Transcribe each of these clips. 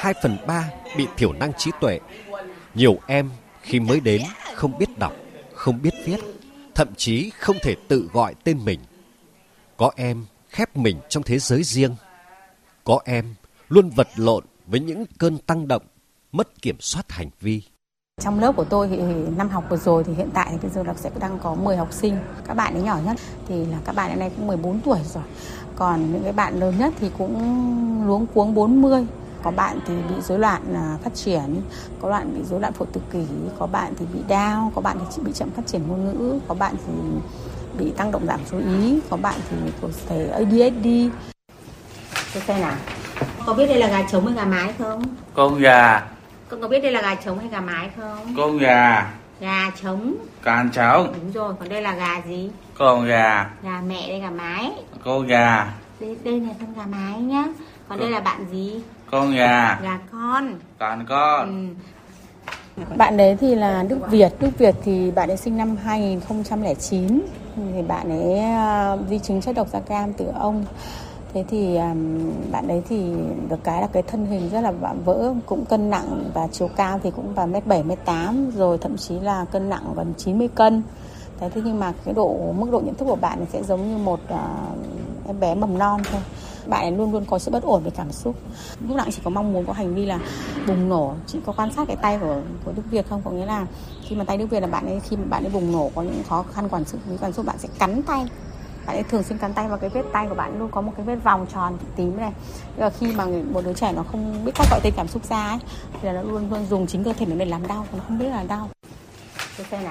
2/3 bị thiểu năng trí tuệ. Nhiều em khi mới đến không biết đọc, không biết viết, thậm chí không thể tự gọi tên mình. Có em khép mình trong thế giới riêng. Có em luôn vật lộn với những cơn tăng động, mất kiểm soát hành vi. Trong lớp của tôi thì năm học vừa rồi thì hiện tại thì bây giờ là sẽ đang có 10 học sinh. Các bạn ấy nhỏ nhất thì là các bạn hiện nay cũng 14 tuổi rồi. Còn những cái bạn lớn nhất thì cũng luống cuống 40. Có bạn thì bị rối loạn phát triển, có bạn bị rối loạn phổ tự kỷ, có bạn thì bị Down, có bạn thì bị chậm phát triển ngôn ngữ, có bạn thì bị tăng động giảm chú ý, có bạn thì có thể ADHD. Tôi xem nào. Có biết đây là gà trống hay gà mái không? Con gà. Con có biết đây là gà trống hay gà mái không? Con gà. Gà trống. Con trống. Đúng rồi, còn đây là gà gì? Con gà. Gà mẹ, đây gà mái. Con gà. Đây là con gà mái nhá. Còn đây là bạn gì? Con gà. Gà con. Còn con. Bạn đấy thì là Đức Việt. Đức Việt thì bạn ấy sinh năm 2009. Thì bạn ấy di chứng chất độc da cam từ ông. Thế thì bạn đấy thì được cái là cái thân hình rất là vạm vỡ, cũng cân nặng và chiều cao thì cũng vào 1m7, 1m8, rồi thậm chí là cân nặng gần 90 cân. Thế nhưng mà cái mức độ nhận thức của bạn sẽ giống như một em bé mầm non thôi. Bạn ấy luôn luôn có sự bất ổn về cảm xúc. Lúc nào chỉ có mong muốn có hành vi là bùng nổ. Chị có quan sát cái tay của Đức Việt không? Có nghĩa là khi mà tay Đức Việt là khi mà bạn ấy bùng nổ có những khó khăn cảm xúc bạn sẽ cắn tay. Bạn ấy thường xuyên cắn tay vào cái vết tay của bạn luôn có một cái vết vòng tròn tím này. Và khi mà một đứa trẻ nó không biết cách gọi tên cảm xúc ra ấy, thì nó luôn luôn dùng chính cơ thể nó để làm đau, nó không biết là đau. Tôi xem nào.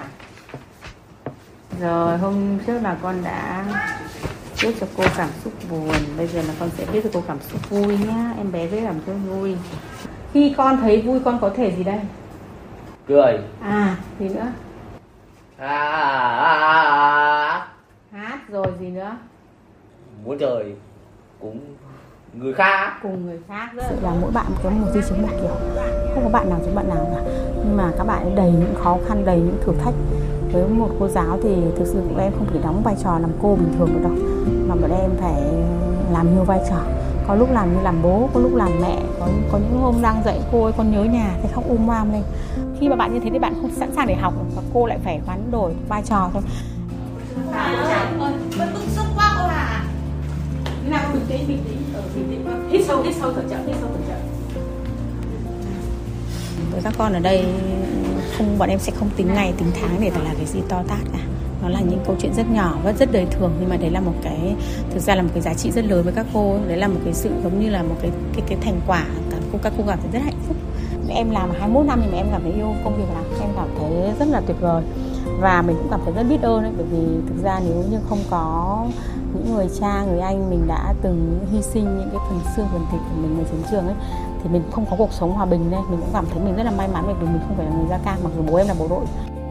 Rồi hôm trước là con đã viết cho cô cảm xúc buồn, bây giờ là con sẽ viết cho cô cảm xúc vui nhá. Em bé viết cảm xúc vui. Khi con thấy vui con có thể gì đây? Cười. Gì nữa? Hát rồi gì nữa? Muốn chơi cũng người khác. Cùng người khác. Sự là mỗi bạn có một di chứng đặc kiểu, không có bạn nào giống bạn nào cả. Nhưng mà các bạn ấy đầy những khó khăn, đầy những thử thách. Với một cô giáo thì thực sự bọn em không chỉ đóng vai trò làm cô bình thường nữa đâu, mà bọn em phải làm nhiều vai trò. Có lúc làm như làm bố, có lúc làm mẹ, có những hôm đang dạy cô ơi con nhớ nhà thì khóc oam lên. Khi mà bạn như thế thì bạn không sẵn sàng để học và cô lại phải hoán đổi vai trò thôi. Vẫn bức xúc quá cô à. Nào bình tĩnh, bình tĩnh. Hít sâu thở chậm. Với các con ở đây bọn em sẽ không tính ngày tính tháng để là cái gì to tát cả. Nó là những câu chuyện rất nhỏ và rất đời thường, nhưng mà đấy là thực ra là một cái giá trị rất lớn với các cô. Đấy là một cái sự giống như là một cái thành quả các cô cảm thấy rất hạnh phúc. Em làm 21 năm nhưng mà em cảm thấy yêu công việc làm, em cảm thấy rất là tuyệt vời. Và mình cũng cảm thấy rất biết ơn đấy, bởi vì thực ra nếu như không có những người cha, người anh mình đã từng hy sinh những cái phần xương phần thịt của mình ở chiến trường ấy, thì mình không có cuộc sống hòa bình đây. Mình cũng cảm thấy mình rất là may mắn bởi vì mình không phải là người da cam, mặc dù bố em là bộ đội.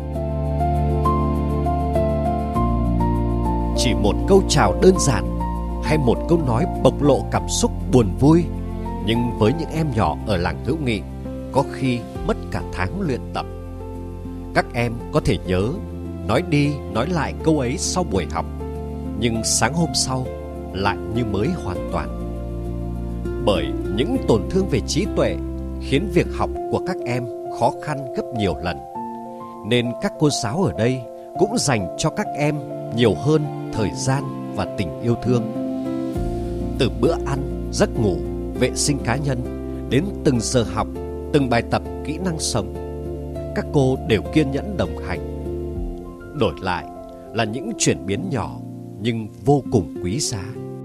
Chỉ một câu chào đơn giản hay một câu nói bộc lộ cảm xúc buồn vui, nhưng với những em nhỏ ở làng hữu nghị có khi mất cả tháng luyện tập. Các em có thể nhớ, nói đi nói lại câu ấy sau buổi học, nhưng sáng hôm sau lại như mới hoàn toàn. Bởi những tổn thương về trí tuệ khiến việc học của các em khó khăn gấp nhiều lần, nên các cô giáo ở đây cũng dành cho các em nhiều hơn thời gian và tình yêu thương. Từ bữa ăn, giấc ngủ, vệ sinh cá nhân đến từng giờ học, từng bài tập kỹ năng sống, các cô đều kiên nhẫn đồng hành. Đổi lại là những chuyển biến nhỏ nhưng vô cùng quý giá.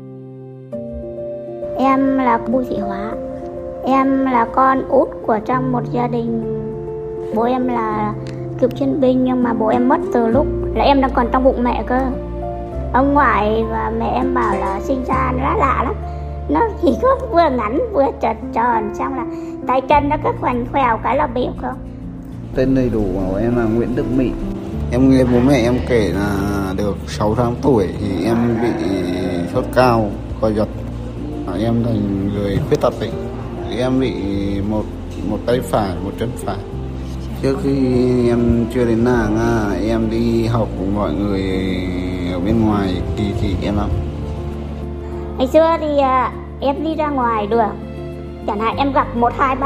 Em là Bùi Thị Hóa. Em là con út của trong một gia đình. Bố em là cựu chiến binh, nhưng mà bố em mất từ lúc là em đang còn trong bụng mẹ cơ. Ông ngoại và mẹ em bảo là sinh ra nó lạ lắm. Nó chỉ có vừa ngắn vừa tròn, xong là tay chân nó cứ khoành khoèo cái là biểu không. Tên đầy đủ của em là Nguyễn Đức Mỹ. Em nghe bố mẹ em kể là được 6 tháng tuổi thì em bị sốt cao, co giật. Em thành người khuyết tật ấy. Em bị một tay phải, một chân phải. Trước khi em chưa đến làng, em đi học cùng mọi người ở bên ngoài kỳ thị em lắm. Ngày xưa thì em đi ra ngoài đường, chẳng hạn em gặp 1, 2, 3